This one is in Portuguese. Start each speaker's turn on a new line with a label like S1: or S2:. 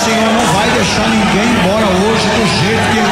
S1: Senhor não vai deixar ninguém embora hoje do jeito que ele